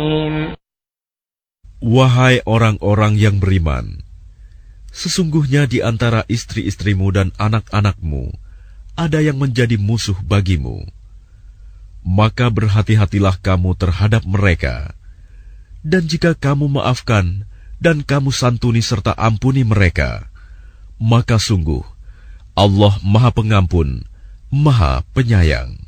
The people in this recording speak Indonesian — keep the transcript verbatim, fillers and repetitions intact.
Wahai orang-orang yang beriman, sesungguhnya di antara istri-istrimu dan anak-anakmu ada yang menjadi musuh bagimu. Maka berhati-hatilah kamu terhadap mereka. Dan jika kamu maafkan dan kamu santuni serta ampuni mereka, maka sungguh Allah Maha Pengampun, Maha Penyayang.